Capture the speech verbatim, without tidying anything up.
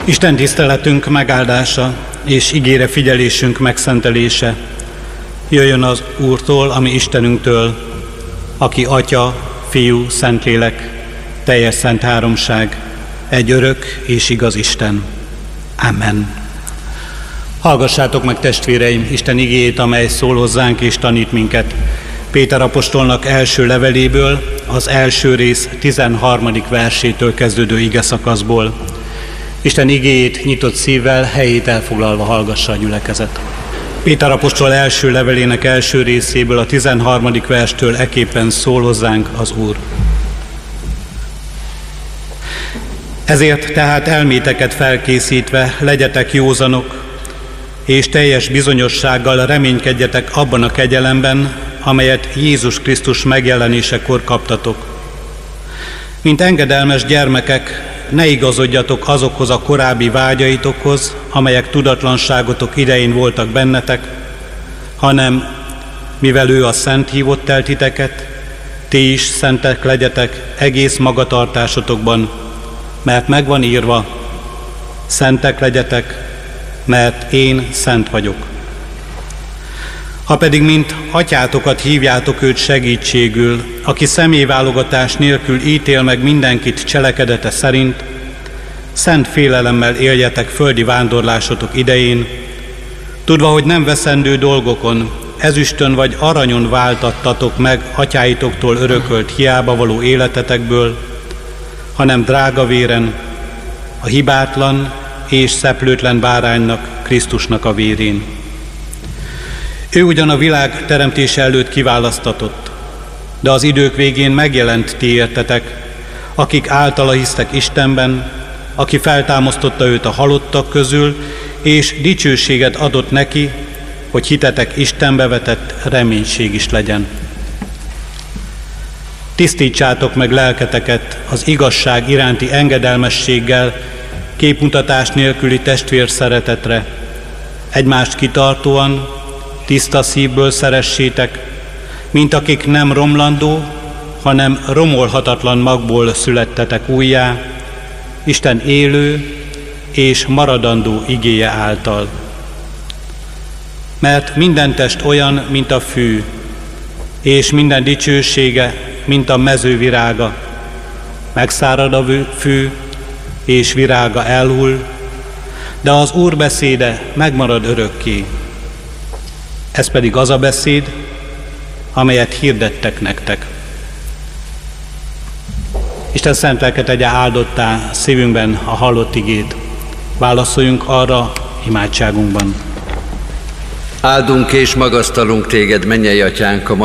Isten tiszteletünk megáldása és igére figyelésünk megszentelése jöjjön az Úrtól, ami Istenünktől, aki Atya, Fiú, Szentlélek, teljes szent háromság, egy örök és igaz Isten. Amen. Hallgassátok meg, testvéreim, Isten igéjét, amely szól hozzánk és tanít minket. Péter apostolnak első leveléből, az első rész tizenharmadik versétől kezdődő igeszakaszból. Isten igéjét nyitott szívvel, helyét elfoglalva hallgassa a gyülekezet. Péter apostol első levelének első részéből, a tizenharmadik verstől eképpen szól hozzánk az Úr. Ezért tehát elméteket felkészítve legyetek józanok, és teljes bizonyossággal reménykedjetek abban a kegyelemben, amelyet Jézus Krisztus megjelenésekor kaptatok. Mint engedelmes gyermekek, ne igazodjatok azokhoz a korábbi vágyaitokhoz, amelyek tudatlanságotok idején voltak bennetek, hanem, mivel ő a Szent hívott el titeket, ti is szentek legyetek egész magatartásotokban, mert megvan írva, szentek legyetek, mert én szent vagyok. Ha pedig mint atyátokat hívjátok őt segítségül, aki személyválogatás nélkül ítél meg mindenkit cselekedete szerint, szent félelemmel éljetek földi vándorlásotok idején, tudva, hogy nem veszendő dolgokon, ezüstön vagy aranyon váltattatok meg atyáitoktól örökölt hiába való életetekből, hanem drága véren, a hibátlan és szeplőtlen báránynak, Krisztusnak a vérén. Ő ugyan a világ teremtése előtt kiválasztatott, de az idők végén megjelent ti értetek, akik általa hisztek Istenben, aki feltámasztotta őt a halottak közül, és dicsőséget adott neki, hogy hitetek Istenbe vetett reménység is legyen. Tisztítsátok meg lelketeket az igazság iránti engedelmességgel, képmutatás nélküli testvér szeretetre, egymást kitartóan, tiszta szívből szeressétek, mint akik nem romlandó, hanem romolhatatlan magból születtetek újjá, Isten élő és maradandó igéje által. Mert minden test olyan, mint a fű, és minden dicsősége, mint a mező virága. Megszárad a fű, és virága elhull, de az Úr beszéde megmarad örökké. Ez pedig az a beszéd, amelyet hirdettek nektek. Isten szent lelke tegye áldottá szívünkben a hallott igét. Válaszoljunk arra imádságunkban. Áldunk és magasztalunk téged, mennyei atyánk, a